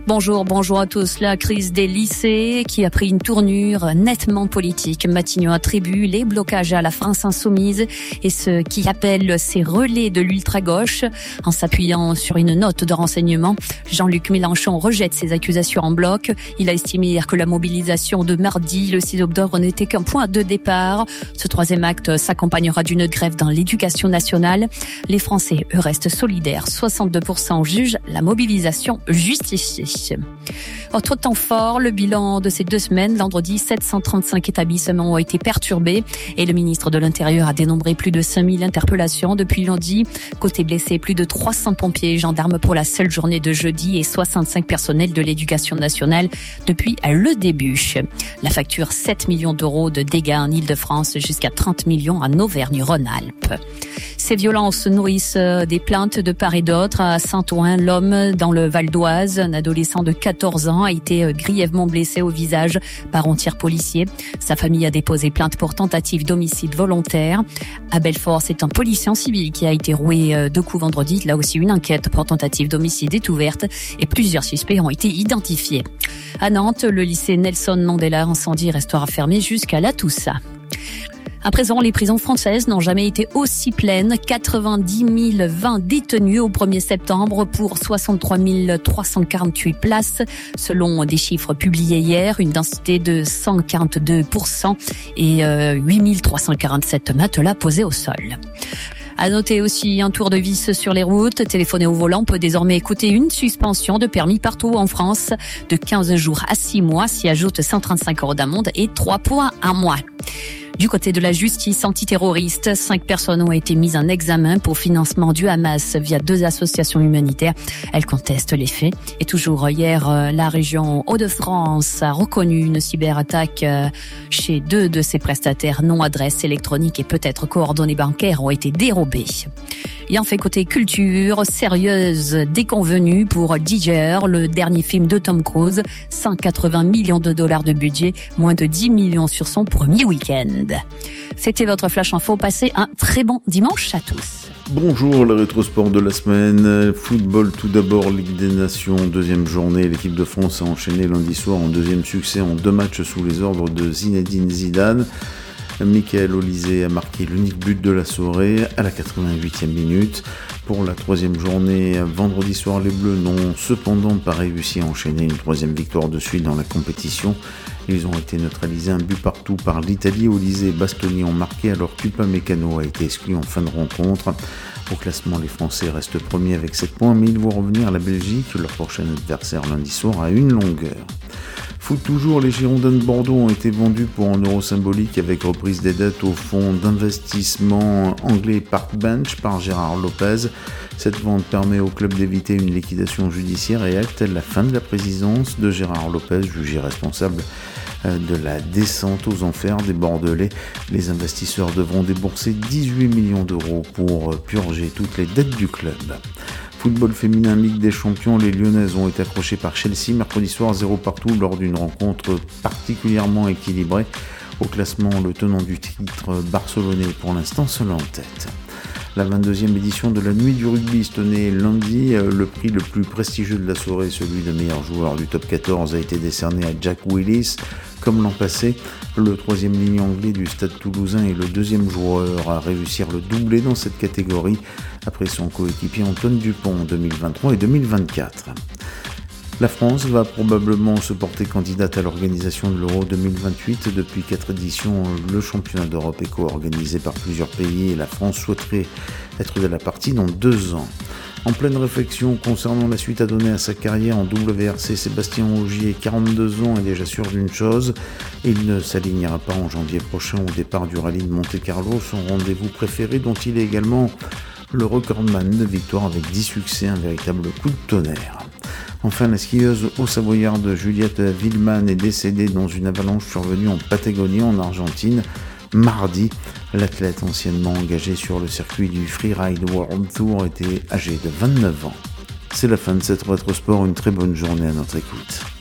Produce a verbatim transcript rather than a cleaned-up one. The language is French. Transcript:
Bonjour, bonjour à tous. La crise des lycées qui a pris une tournure nettement politique. Matignon attribue les blocages à la France insoumise et ce qui appelle ces relais de l'ultra-gauche. En s'appuyant sur une note de renseignement, Jean-Luc Mélenchon rejette ces accusations en bloc. Il a estimé que la mobilisation de mardi, le six octobre, n'était qu'un point de départ. Ce troisième acte s'accompagnera d'une grève dans l'éducation nationale. Les Français, eux, restent solidaires. soixante-deux pour cent jugent la mobilisation justifiée. Autre temps fort, le bilan de ces deux semaines. Vendredi, sept cent trente-cinq établissements ont été perturbés et le ministre de l'Intérieur a dénombré plus de cinq mille interpellations depuis lundi. Côté blessés, plus de trois cents pompiers et gendarmes pour la seule journée de jeudi et soixante-cinq personnels de l'éducation nationale depuis le début. La facture, sept millions d'euros de dégâts en Île-de-France jusqu'à trente millions en Auvergne-Rhône-Alpes. Ces violences nourrissent des plaintes de part et d'autre. À Saint-Ouen, l'homme dans le Val d'Oise, un adolescent de quatorze ans, a été grièvement blessé au visage par un tir policier. Sa famille a déposé plainte pour tentative d'homicide volontaire. À Belfort, c'est un policier en civil qui a été roué de coups vendredi. Là aussi, une enquête pour tentative d'homicide est ouverte et plusieurs suspects ont été identifiés. À Nantes, le lycée Nelson Mandela incendie restera fermé jusqu'à la Toussaint. À présent, les prisons françaises n'ont jamais été aussi pleines. quatre-vingt-dix mille vingt détenus au premier septembre pour soixante-trois mille trois cent quarante-huit places. Selon des chiffres publiés hier, une densité de cent quarante-deux pour cent et euh, huit mille trois cent quarante-sept matelas posés au sol. À noter aussi un tour de vis sur les routes. Téléphoner au volant peut désormais coûter une suspension de permis partout en France de quinze jours à six mois. S'y ajoutent cent trente-cinq euros d'amende et trois points à mois. Du côté de la justice antiterroriste, cinq personnes ont été mises en examen pour financement du Hamas via deux associations humanitaires. Elles contestent les faits. Et toujours hier, la région Hauts-de-France a reconnu une cyberattaque chez deux de ses prestataires. Nom, adresse électronique et peut-être coordonnées bancaires ont été dérobées. Et en fait, côté culture, sérieuse déconvenue pour Digger, le dernier film de Tom Cruise. cent quatre-vingts millions de dollars de budget, moins de dix millions sur son premier week-end. C'était votre Flash Info. Passez un très bon dimanche à tous. Bonjour, le rétrosport de la semaine. Football tout d'abord, Ligue des Nations, deuxième journée. L'équipe de France a enchaîné lundi soir en deuxième succès en deux matchs sous les ordres de Zinedine Zidane. Michael Olise a marqué l'unique but de la soirée à la quatre-vingt-huitième minute. Pour la troisième journée, vendredi soir, les Bleus n'ont cependant pas réussi à enchaîner une troisième victoire de suite dans la compétition. Ils ont été neutralisés un but partout par l'Italie. Olise et Bastoni ont marqué alors qu'Upamecano a été exclu en fin de rencontre. Au classement, les Français restent premiers avec sept points, mais ils vont revenir à la Belgique, leur prochain adversaire lundi soir, à une longueur. Foot toujours, les Girondins de Bordeaux ont été vendus pour un euro symbolique avec reprise des dettes au fonds d'investissement anglais Park Bench par Gérard Lopez. Cette vente permet au club d'éviter une liquidation judiciaire et acte la fin de la présidence de Gérard Lopez, jugé responsable de la descente aux enfers des Bordelais. Les investisseurs devront débourser dix-huit millions d'euros pour purger toutes les dettes du club. Football féminin, Ligue des Champions, les Lyonnaises ont été accrochées par Chelsea mercredi soir zéro partout lors d'une rencontre particulièrement équilibrée. Au classement, le tenant du titre barcelonais est pour l'instant seul en tête. La vingt-deuxième édition de la Nuit du rugby se tenait lundi. Le prix le plus prestigieux de la soirée, celui de meilleur joueur du top quatorze, a été décerné à Jack Willis. Comme l'an passé, le troisième ligne anglais du Stade Toulousain est le deuxième joueur à réussir le doublé dans cette catégorie, après son coéquipier Antoine Dupont en deux mille vingt-trois et deux mille vingt-quatre. La France va probablement se porter candidate à l'organisation de l'Euro deux mille vingt-huit. Depuis quatre éditions, le championnat d'Europe est co-organisé par plusieurs pays et la France souhaiterait être de la partie dans deux ans. En pleine réflexion concernant la suite à donner à sa carrière en W R C, Sébastien Ogier, quarante-deux ans, est déjà sûr d'une chose, il ne s'alignera pas en janvier prochain au départ du rallye de Monte-Carlo, son rendez-vous préféré dont il est également le recordman de victoires avec dix succès, un véritable coup de tonnerre. Enfin, la skieuse haut-savoyarde Juliette Willeman est décédée dans une avalanche survenue en Patagonie, en Argentine, mardi. L'athlète anciennement engagé sur le circuit du Freeride World Tour était âgé de vingt-neuf ans. C'est la fin de cette rétrosport, une très bonne journée à notre écoute.